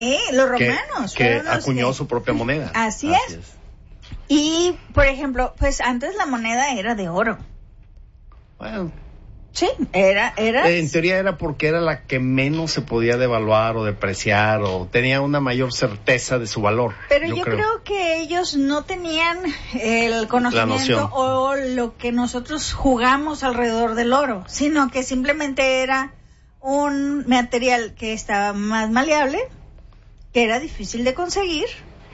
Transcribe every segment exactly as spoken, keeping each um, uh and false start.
Eh, los romanos. Que, que acuñó que... su propia moneda. Así, Así es. es. Y, por ejemplo, pues antes la moneda era de oro. Bueno. Sí, era, era... En teoría era porque era la que menos se podía devaluar o depreciar o tenía una mayor certeza de su valor. Pero yo, yo creo. creo que ellos no tenían el conocimiento o lo que nosotros jugamos alrededor del oro, sino que simplemente era un material que estaba más maleable, que era difícil de conseguir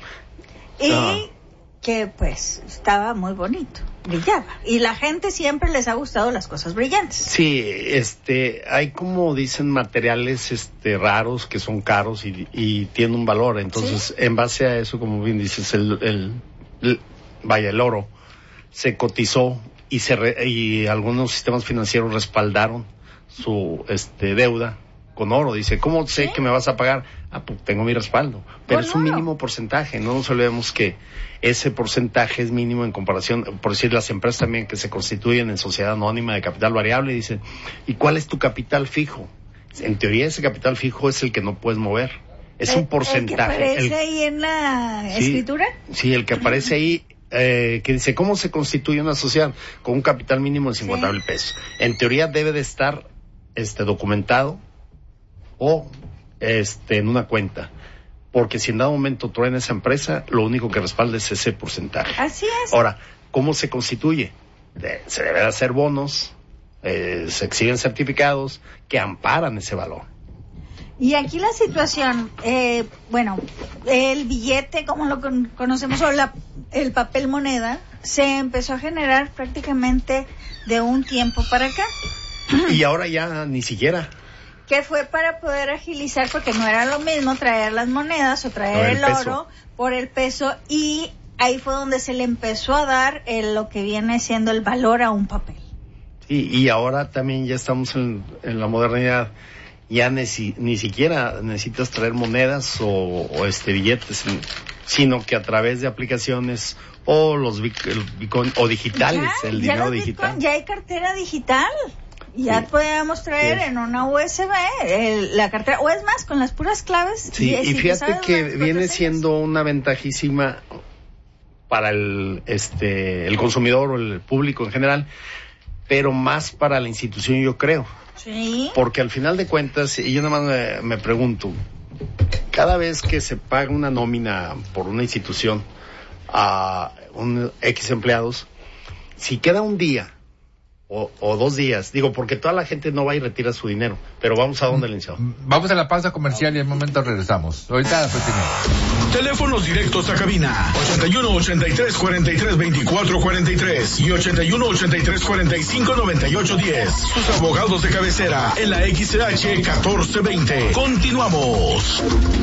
y ah. que pues estaba muy bonito. Brillaba. Y la gente siempre les ha gustado las cosas brillantes. Sí, este, hay como dicen materiales este raros que son caros y, y tienen un valor. Entonces, ¿sí? En base a eso, como bien dices, el, el, el vaya, el oro se cotizó y se re, y algunos sistemas financieros respaldaron su este deuda con oro. Dice, ¿cómo sé ¿Sí? que me vas a pagar? Ah, pues tengo mi respaldo. Pero es un oro. Mínimo porcentaje. No nos olvidemos que ese porcentaje es mínimo en comparación, por decir, las empresas también que se constituyen en sociedad anónima de capital variable, dicen, ¿y cuál es tu capital fijo? En teoría ese capital fijo es el que no puedes mover. Es el, un porcentaje. ¿El que aparece el, ahí en la sí, escritura? Sí, el que aparece ahí, eh, que dice, ¿cómo se constituye una sociedad? Con un capital mínimo de cincuenta mil pesos. En teoría debe de estar este documentado o este en una cuenta. Porque si en dado momento truena esa empresa, lo único que respalda es ese porcentaje. Así es. Ahora, ¿cómo se constituye? De, se debe de hacer bonos, eh, se exhiben certificados que amparan ese valor. Y aquí la situación, eh, bueno, el billete, como lo con, conocemos, o la, el papel moneda, se empezó a generar prácticamente de un tiempo para acá. Y ahora ya ni siquiera... que fue para poder agilizar, porque no era lo mismo traer las monedas o traer el, el oro por el peso, y ahí fue donde se le empezó a dar el, lo que viene siendo el valor a un papel. Sí, y ahora también ya estamos en, en la modernidad, ya neci, ni siquiera necesitas traer monedas o, o este billetes, sino que a través de aplicaciones o los Bitcoin o digitales, ya, el ya dinero digital. Bitcoin, ya hay cartera digital. Ya sí. podemos traer sí. en una U S B el, la cartera, o es más, con las puras claves. Sí, y, y si fíjate que viene siendo una ventajísima para el este el consumidor o el público en general, pero más para la institución, yo creo. Sí. Porque al final de cuentas, y yo nada más me, me pregunto, cada vez que se paga una nómina por una institución a un X empleados, si queda un día O, o dos días, digo, porque toda la gente no va y retira su dinero, pero vamos a dónde, licenciado. Vamos a la pausa comercial y en un momento regresamos. Ahorita continuamos. Teléfonos directos a cabina, ochenta y uno, ochenta y tres, cuarenta y tres, veinticuatro, cuarenta y tres y ochenta y uno, ochenta y tres, cuarenta y cinco, noventa y ocho, diez. Sus abogados de cabecera en la X C H catorce veinte. Continuamos.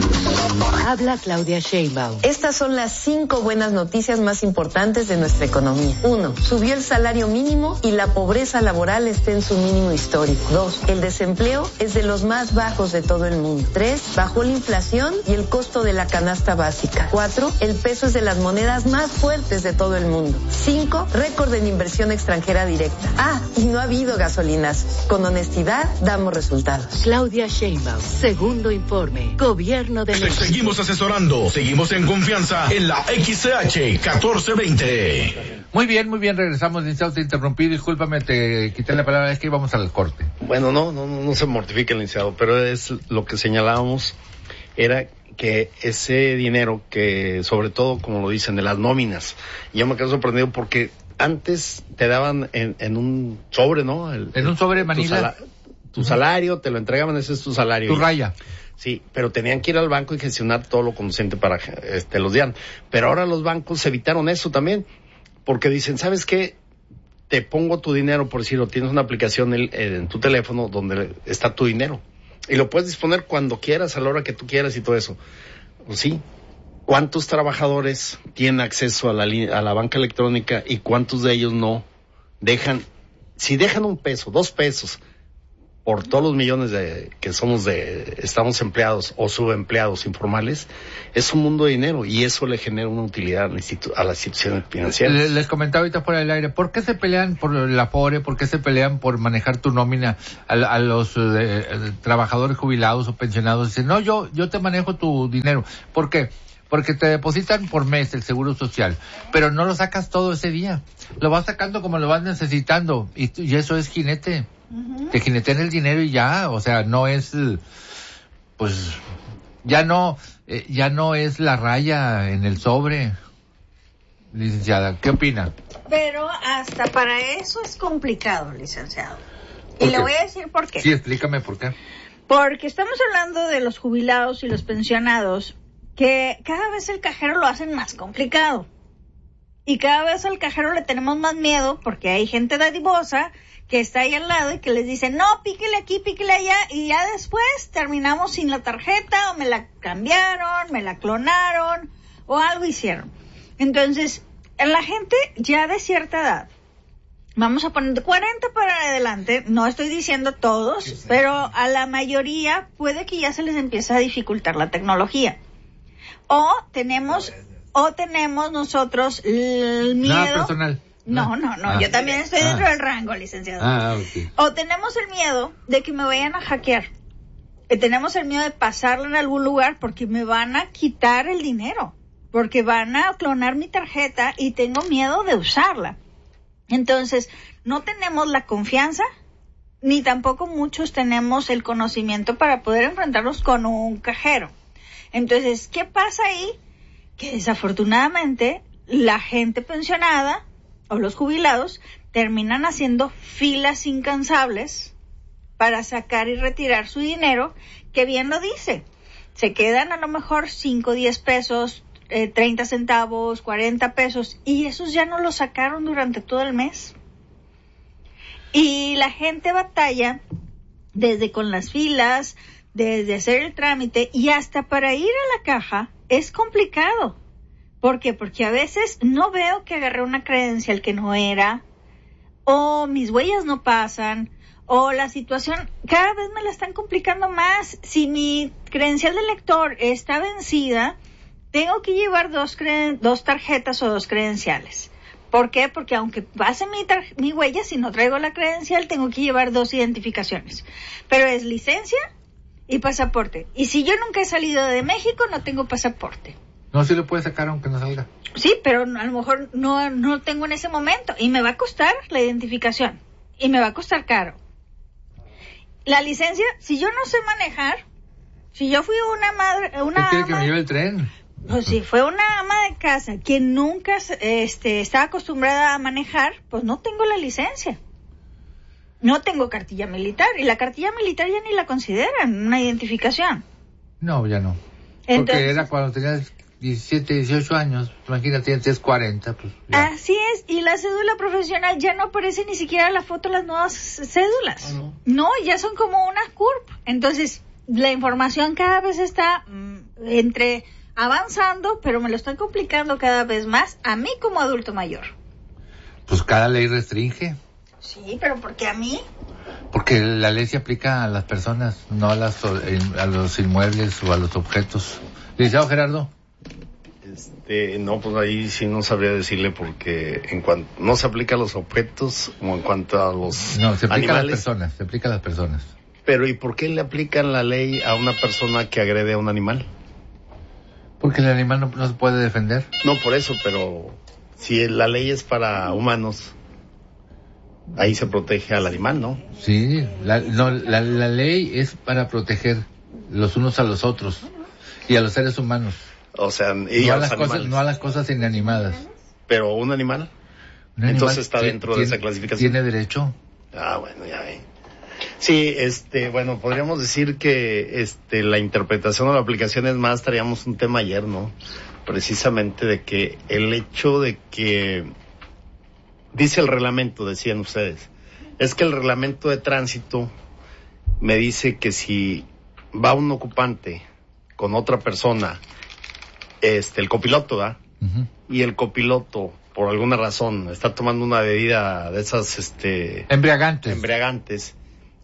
Habla Claudia Sheinbaum. Estas son las cinco buenas noticias más importantes de nuestra economía. Uno, subió el salario mínimo y la pobreza La pobreza laboral está en su mínimo histórico. Dos, el desempleo es de los más bajos de todo el mundo. Tres, bajó la inflación y el costo de la canasta básica. Cuatro, el peso es de las monedas más fuertes de todo el mundo. Cinco, récord en inversión extranjera directa. Ah, y no ha habido gasolinas. Con honestidad damos resultados. Claudia Sheinbaum, segundo informe. Gobierno de México. Seguimos asesorando, seguimos en confianza en la X C H catorce veinte. Muy bien, muy bien, regresamos, licenciado, te interrumpí, discúlpame, te quité la palabra, es que íbamos al corte. Bueno, no, no, no, no se mortifique, licenciado, pero es lo que señalábamos, era que ese dinero que, sobre todo, como lo dicen, de las nóminas, yo me quedo sorprendido porque antes te daban en, en un sobre, ¿no? El, en un sobre, Manila. Tu, sala, tu salario, te lo entregaban, ese es tu salario. Tu raya. Sí, pero tenían que ir al banco y gestionar todo lo conducente para este, los dieran. Pero ahora los bancos evitaron eso también. Porque dicen, ¿sabes qué? Te pongo tu dinero, por decirlo, tienes una aplicación en, en tu teléfono donde está tu dinero. Y lo puedes disponer cuando quieras, a la hora que tú quieras y todo eso. Pues sí. ¿Cuántos trabajadores tienen acceso a la, a la banca electrónica y cuántos de ellos no dejan? Si dejan un peso, dos pesos, por todos los millones de que somos de, estamos empleados o subempleados informales, es un mundo de dinero y eso le genera una utilidad a, la institu- a las instituciones financieras. Les, les comentaba ahorita fuera del aire, ¿por qué se pelean por la Afore? ¿Por qué se pelean por manejar tu nómina a, a los eh, trabajadores jubilados o pensionados? Dicen, no, yo, yo te manejo tu dinero. ¿Por qué? Porque te depositan por mes el seguro social, pero no lo sacas todo ese día. Lo vas sacando como lo vas necesitando y, y eso es jinete. Uh-huh. Te jinetean el dinero y ya, o sea, no es, pues, ya no, eh, ya no es la raya en el sobre. Licenciada, ¿qué opina? Pero hasta para eso es complicado, licenciado. Y le voy a decir por qué. Sí, explícame por qué. Porque estamos hablando de los jubilados y los pensionados, que cada vez el cajero lo hacen más complicado. Y cada vez al cajero le tenemos más miedo porque hay gente dadivosa que está ahí al lado y que les dice, no, píquele aquí, píquele allá, y ya después terminamos sin la tarjeta, o me la cambiaron, me la clonaron, o algo hicieron. Entonces, la gente ya de cierta edad, vamos a poner de cuarenta para adelante, no estoy diciendo todos, sí, sí. pero a la mayoría puede que ya se les empiece a dificultar la tecnología. O tenemos, o tenemos nosotros el miedo... Nada personal. No, no, no, ah, yo también estoy ah, dentro del rango, licenciado. Ah, okay. O tenemos el miedo de que me vayan a hackear. Y tenemos el miedo de pasarlo en algún lugar porque me van a quitar el dinero. Porque van a clonar mi tarjeta y tengo miedo de usarla. Entonces, no tenemos la confianza, ni tampoco muchos tenemos el conocimiento para poder enfrentarnos con un cajero. Entonces, ¿qué pasa ahí? Que desafortunadamente la gente pensionada o los jubilados terminan haciendo filas incansables para sacar y retirar su dinero, que bien lo dice. Se quedan a lo mejor cinco, diez pesos, eh, treinta centavos, cuarenta pesos, y esos ya no los sacaron durante todo el mes. Y la gente batalla desde con las filas, desde hacer el trámite y hasta para ir a la caja es complicado. ¿Por qué? Porque a veces no veo que agarré una credencial que no era, o mis huellas no pasan, o la situación cada vez me la están complicando más. Si mi credencial de lector está vencida, tengo que llevar dos, cre- dos tarjetas o dos credenciales. ¿Por qué? Porque aunque pase mi, tar- mi huella, si no traigo la credencial, tengo que llevar dos identificaciones. Pero es licencia y pasaporte. Y si yo nunca he salido de México, no tengo pasaporte. No, sí lo puede sacar aunque no salga. Sí, pero a lo mejor no, no tengo en ese momento. Y me va a costar la identificación. Y me va a costar caro. La licencia, si yo no sé manejar, si yo fui una madre... una ¿Quiere ama, que me lleve el tren? Pues si fue una ama de casa que nunca este, estaba acostumbrada a manejar, pues no tengo la licencia. No tengo cartilla militar. Y la cartilla militar ya ni la consideran una identificación. No, ya no. Porque entonces, era cuando tenías diecisiete, dieciocho años, imagínate, ya tienes cuarenta, pues ya. Así es, y la cédula profesional ya no aparece ni siquiera la foto de las nuevas cédulas. Oh, no. no, ya son como unas C U R P. Entonces, la información cada vez está mm, entre avanzando, pero me lo están complicando cada vez más a mí como adulto mayor. Pues cada ley restringe. Sí, pero ¿por qué a mí? Porque la ley se aplica a las personas, no a, las, a los inmuebles o a los objetos. Licenciado Gerardo. Este, no, pues ahí sí no sabría decirle porque en cuanto no se aplica a los objetos como en cuanto a los No, se aplica animales, a las personas, se aplica a las personas. Pero ¿y por qué le aplican la ley a una persona que agrede a un animal? Porque el animal no, no se puede defender. No, por eso, pero si la ley es para humanos, ahí se protege al animal, ¿no? Sí, la, no, la, la ley es para proteger los unos a los otros y a los seres humanos. O sea, y no a, a los las animales. cosas, no a las cosas inanimadas. Pero un animal, un entonces animal está dentro tiene, de esa clasificación. Tiene derecho. Ah, bueno, ya ve. Sí, este, bueno, podríamos decir que este la interpretación o la aplicación es más, traíamos un tema ayer, ¿no? Precisamente de que el hecho de que dice el reglamento, decían ustedes, es que el reglamento de tránsito me dice que si va un ocupante con otra persona, este, el copiloto, ¿verdad? Uh-huh. Y el copiloto, por alguna razón, está tomando una bebida de esas, este... Embriagantes. Embriagantes.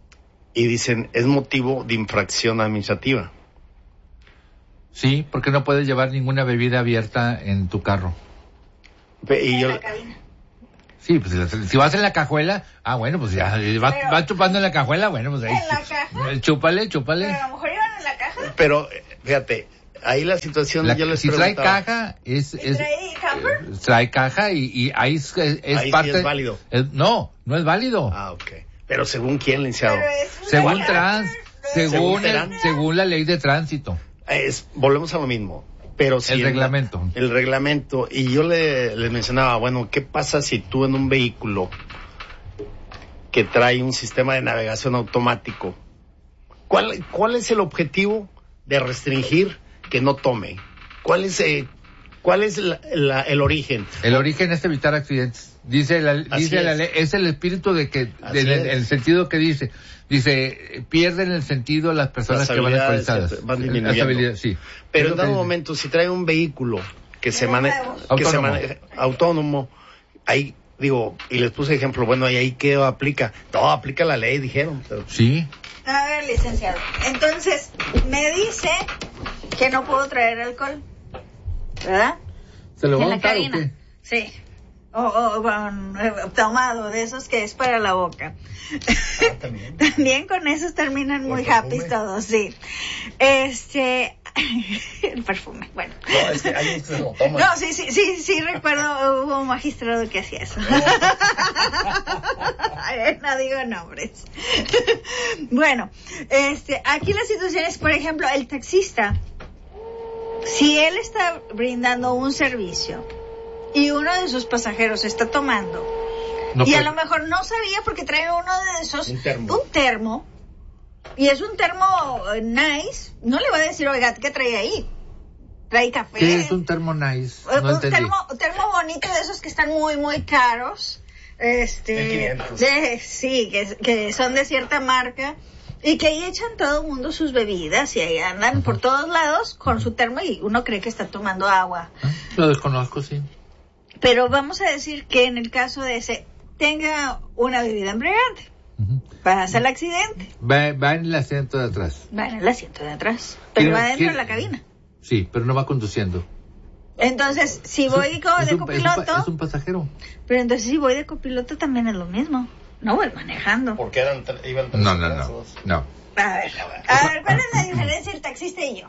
y dicen, es motivo de infracción administrativa. Sí, porque no puedes llevar ninguna bebida abierta en tu carro. Y en yo, la cabina. Sí, pues si vas en la cajuela, ah, bueno, pues ya, vas, Pero- vas chupando en la cajuela, bueno, pues ahí. ¿En la caja? Chúpale, chúpale. Pero a lo mejor iban en la caja. pero, fíjate, ahí la situación, La- yo les si trae preguntaba, caja, es... ¿Y es trae camper? eh, trae caja y, y ahí es, es Ahí sí parte... es válido. es- no, no es válido. Ah, ok. Pero según quién, licenciado. Pero es una según camper, trans, no es- según, Según el- Terán. según la ley de tránsito. Es, volvemos a lo mismo. Pero si El en- reglamento. El reglamento. Y yo le, le mencionaba, bueno, ¿qué pasa si tú en un vehículo que trae un sistema de navegación automático, ¿cuál, cuál es el objetivo de restringir que no tome? ¿Cuál es, eh, cuál es la- la- el origen? El origen es evitar accidentes. Dice la, Así dice la es. ley, es el espíritu de que, Así de- en el, es. el sentido que dice, dice, pierden el sentido las personas Las que van habilidades alcoholizadas. van Las disminuyendo. habilidades, sí. Pero Es en lo que dado dice. momento, si trae un vehículo que se Pero maneja, nuevo. que se Autónomo. maneja autónomo, ahí digo, y les puse ejemplo, bueno, ¿y ahí qué aplica? No, aplica la ley, dijeron. Pero, Sí. A ver, licenciado. Entonces, me dice que no puedo traer alcohol. ¿Verdad? ¿Se lo va a En la untar o cabina. qué? Sí. O, o, bueno, eh, tomado, de esos que es para la boca. también. También con esos terminan muy ¿Por happy perfume? todos, sí. Este, el perfume, bueno. no, es que hay unos que se lo toman. No, sí, sí, sí, sí, recuerdo, hubo un magistrado que hacía eso. No digo nombres. Bueno, este, aquí la situación es, por ejemplo, el taxista, si él está brindando un servicio y uno de sus pasajeros está tomando, No y a puede. lo mejor no sabía porque trae uno de esos, Un termo. un termo, y es un termo eh, nice, no le va a decir, oiga, ¿qué trae ahí? Trae café. ¿Qué es un termo nice? Eh, No un entendí. termo, un termo bonito de esos que están muy, muy caros. Este, De quinientos. de- sí, que, que son de cierta marca. Y que ahí echan todo el mundo sus bebidas y ahí andan por todos lados con su termo y uno cree que está tomando agua. ¿Ah? Lo desconozco, sí. Pero vamos a decir que en el caso de ese, tenga una bebida embriagante. Ujú. Pasa el accidente. Va, va en el asiento de atrás. Va en el asiento de atrás. Pero ¿Quién- va dentro quién- de la cabina. Sí, pero no va conduciendo. Entonces, si Es un- voy como es de un- es un pa- copiloto, Es un pasajero. pero entonces si voy de copiloto también es lo mismo. No voy manejando. Porque eran, tre- iban tres No, no, no. brazos. No. A ver, a ver, ¿cuál es la diferencia entre el taxista y yo?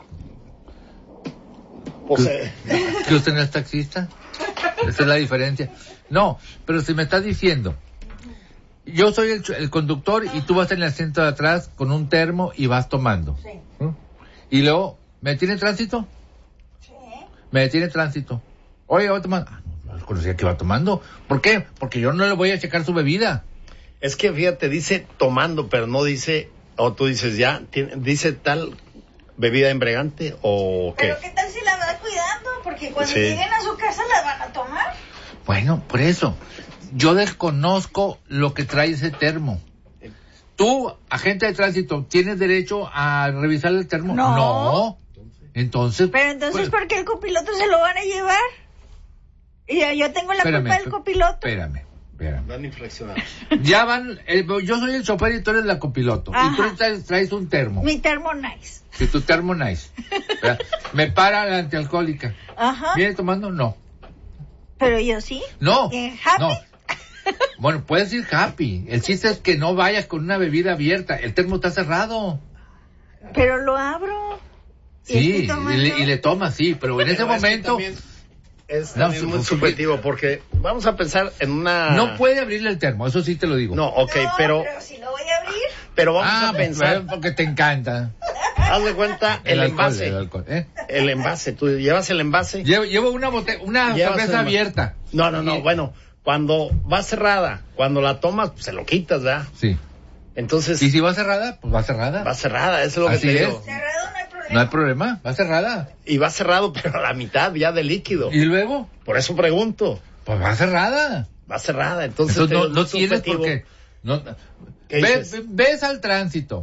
Pues, eh, ¿Que usted no es taxista? Esa es la diferencia. No, pero si me estás diciendo, yo soy el, ch- el conductor y tú vas en el asiento de atrás con un termo y vas tomando. Sí. ¿Mm? Y luego, ¿me detiene tránsito? Sí. Me detiene tránsito. Oye, voy tomando. Ah, no, no conocía que iba tomando. ¿Por qué? Porque yo no le voy a checar su bebida. es que fíjate, dice tomando, pero no dice, o tú dices ya, tiene- dice tal bebida embriagante o qué. Pero ¿qué tal si la va cuidando? Porque cuando Sí. lleguen a su casa la van a tomar. Bueno, por eso. Yo desconozco lo que trae ese termo. Tú, agente de tránsito, ¿tienes derecho a revisar el termo? No. No. Entonces. Pero entonces, pues, ¿por qué el copiloto se lo van a llevar? Y yo, yo tengo la espérame, culpa del esp- copiloto. Espérame, espérame. Van infraccionados. Ya van, el- yo soy el chofer y tú eres la copiloto. Y tú Ajá. traes, traes un termo. Mi termo nice. Si tu termo nice. ¿Verdad? Me para la antialcohólica. Ajá. ¿Viene tomando? No. Pero yo sí. No. ¿Eh, happy? No. Bueno, puedes ir happy. El chiste es que no vayas con una bebida abierta. El termo está cerrado. Pero lo abro. y Sí, estoy y tomando. le, y le tomas, sí, pero en ese Pero es que momento también Es No, también su- muy su- subjetivo, porque vamos a pensar en una... no puede abrirle el termo, eso sí te lo digo. No, ok, No, pero, pero si lo voy a abrir. pero vamos ah, a pensar, porque te encanta. haz de cuenta el, alcohol, envase, el alcohol, ¿eh? el envase, tú llevas el envase, Llevo, llevo una bote, una Llevas cerveza el- abierta. no, no, no, Y- bueno, cuando va cerrada, cuando la tomas, pues se lo quitas, ¿verdad? Sí. Entonces, Y si va cerrada, pues va cerrada. va cerrada, eso es lo que Así te es. digo. Cerrado no hay problema. No hay problema, va cerrada. Y va cerrado, pero a la mitad ya de líquido. Y luego, Por eso pregunto, pues va cerrada. va cerrada, entonces... Entonces te no, digo, no es tienes subjetivo. por qué. No, ¿Qué ves, dices? ves al tránsito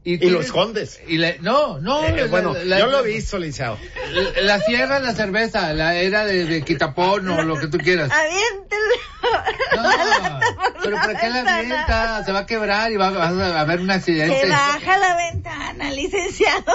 Y, y lo escondes. Y la, no, no. Eh, la, bueno, la, yo la, lo he visto, licenciado. La, la sierra, la cerveza, la era de, de quitapón o lo que tú quieras. Aviéntelo. No, pero ¿para qué la avienta? Se va a quebrar y va, va a haber un accidente. Se baja la ventana, licenciado.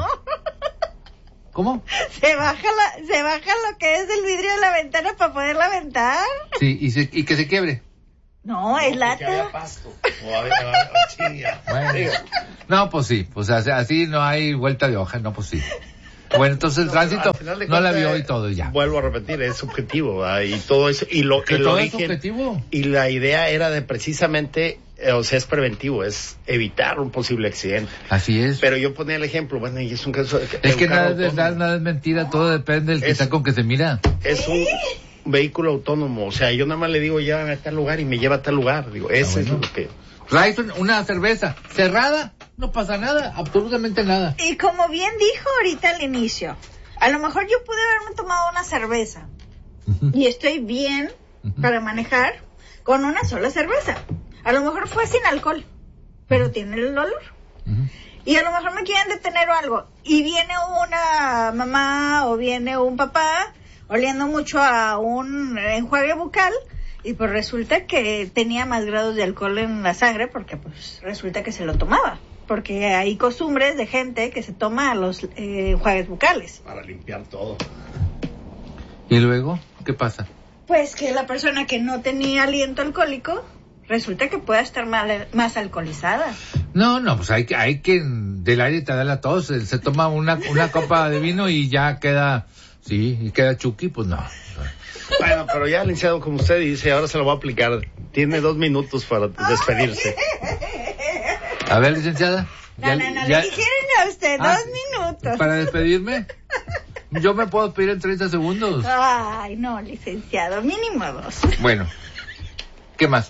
¿Cómo? Se baja la, se baja lo que es el vidrio de la ventana para poderla aventar. Sí, y, se, y que se quiebre. No, es lata. Que haya pasto. O había, había, bueno. No, pues sí, pues así no hay vuelta de hoja, no, pues sí. Bueno, entonces el no, tránsito no cuenta, la vio y todo ya. Vuelvo a repetir, es subjetivo, ¿verdad? Y todo eso, y lo que el todo origen, es subjetivo. Y la idea era de precisamente, eh, o sea, es preventivo, es evitar un posible accidente. Así es. Pero yo ponía el ejemplo, bueno, y es un caso de, es que nada es verdad, nada es mentira, todo depende del que es, está con que se mira. Es un vehículo autónomo, o sea, yo nada más le digo ya a tal lugar y me lleva a tal lugar, digo, ese ah, bueno. es lo que... Traes una cerveza cerrada, no pasa nada, absolutamente nada. Y como bien dijo ahorita al inicio, a lo mejor yo pude haberme tomado una cerveza uh-huh. y estoy bien uh-huh. para manejar con una sola cerveza. A lo mejor fue sin alcohol, pero uh-huh. tiene el olor. Uh-huh. Y a lo mejor me quieren detener o algo. Y viene una mamá o viene un papá oliendo mucho a un enjuague bucal y pues resulta que tenía más grados de alcohol en la sangre porque pues resulta que se lo tomaba. Porque hay costumbres de gente que se toma los eh, enjuagues bucales. Para limpiar todo. ¿Y luego? ¿Qué pasa? Pues que la persona que no tenía aliento alcohólico resulta que puede estar mal, más alcoholizada. No, no, pues hay que, hay que del aire te da la tos, se toma una, una copa de vino y ya queda, sí, y queda chuki, pues no. Bueno, pero ya, licenciado, como usted dice, ahora se lo va a aplicar. Tiene dos minutos para despedirse. A ver, licenciada. No, ya, no, no, ya... le dijeron a usted ah, dos minutos. ¿Para despedirme? Yo me puedo pedir en treinta segundos. Ay, no, licenciado, mínimo dos. Bueno, ¿qué más?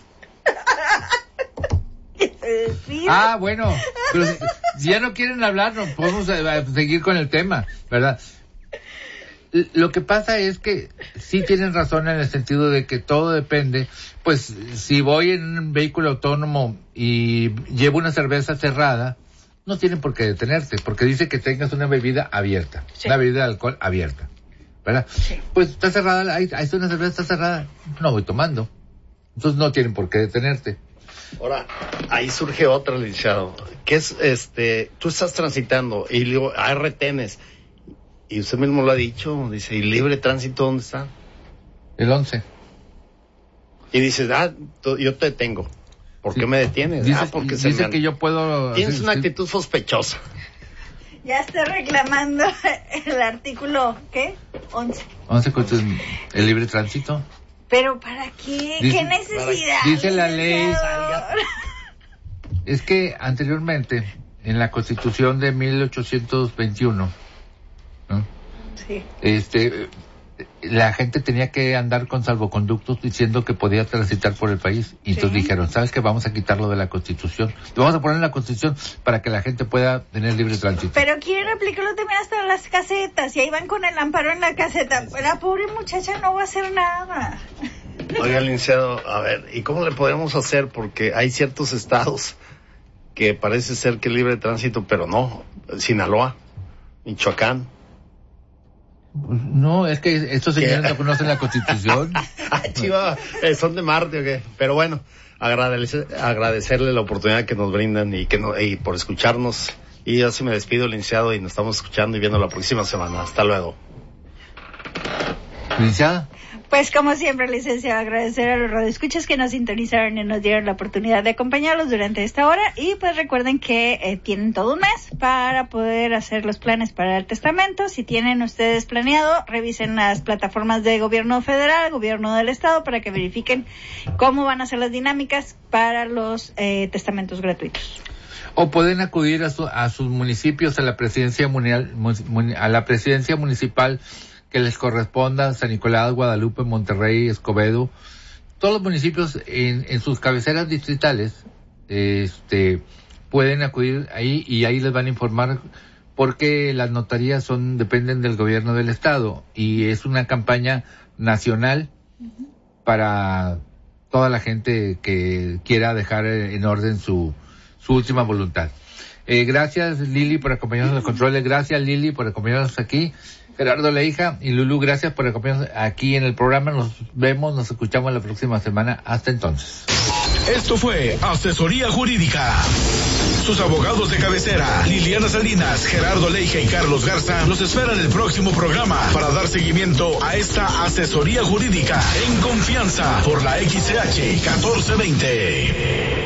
Ah, bueno, pero si, si ya no quieren hablar, no podemos eh, seguir con el tema, ¿verdad? Lo que pasa es que sí tienen razón en el sentido de que todo depende, pues si voy en un vehículo autónomo y llevo una cerveza cerrada, no tienen por qué detenerte, porque dice que tengas una bebida abierta, sí. una bebida de alcohol abierta, ¿verdad? Sí. Pues está cerrada, ahí, ahí está una cerveza, está cerrada, no voy tomando, entonces no tienen por qué detenerte. Ahora, ahí surge otra, licenciado, que es, este, tú estás transitando y digo, hay retenes. Y usted mismo lo ha dicho, dice, ¿y libre tránsito dónde está? El once. Y dices, ah, yo te detengo. ¿Por sí. qué me detienes? Dice, ah, porque dice se me... que yo puedo... Tienes sí, una sí. actitud sospechosa. Ya estoy reclamando el artículo, ¿qué? once. once contra el libre tránsito. ¿Pero para qué? Dice, ¿qué necesidad? Dice la ley... Es que anteriormente, en la Constitución de mil ochocientos veintiuno... ¿no? Sí. Este, la gente tenía que andar con salvoconductos diciendo que podía transitar por el país. Y entonces sí. dijeron, ¿sabes qué? Vamos a quitarlo de la Constitución. Lo vamos a poner en la Constitución para que la gente pueda tener libre tránsito. Pero quieren aplicarlo también hasta las casetas. Y ahí van con el amparo en la caseta. La pobre muchacha no va a hacer nada. Oiga, licenciado, a ver, ¿y cómo le podemos hacer? Porque hay ciertos estados que parece ser que es libre tránsito, pero no. Sinaloa, Michoacán. No, es que estos señores no conocen la Constitución. Ah, chiva, son de Marte o qué. Pero bueno, agradecer, agradecerle la oportunidad que nos brindan y que no, y por escucharnos. Y yo sí me despido, licenciado, y nos estamos escuchando y viendo la próxima semana. Hasta luego. ¿Licenciada? Pues como siempre, licenciado, agradecer a los radioescuchas que nos sintonizaron y nos dieron la oportunidad de acompañarlos durante esta hora. Y pues recuerden que eh, tienen todo un mes para poder hacer los planes para el testamento. Si tienen ustedes planeado, revisen las plataformas de gobierno federal, gobierno del estado, para que verifiquen cómo van a ser las dinámicas para los eh, testamentos gratuitos. O pueden acudir a, su, a sus municipios, a la presidencia mundial, a la presidencia municipal que les corresponda, San Nicolás, Guadalupe, Monterrey, Escobedo, todos los municipios en, en sus cabeceras distritales, este, pueden acudir ahí y ahí les van a informar porque las notarías son, dependen del gobierno del estado y es una campaña nacional uh-huh. para toda la gente que quiera dejar en orden su, su última voluntad. Eh, gracias Lili por acompañarnos en los controles, gracias Lili por acompañarnos aquí, Gerardo Leija y Lulú, gracias por acompañarnos aquí en el programa. Nos vemos, nos escuchamos la próxima semana. Hasta entonces. Esto fue Asesoría Jurídica. Sus abogados de cabecera, Liliana Salinas, Gerardo Leija y Carlos Garza, los esperan en el próximo programa para dar seguimiento a esta asesoría jurídica en confianza por la X C H catorce veinte.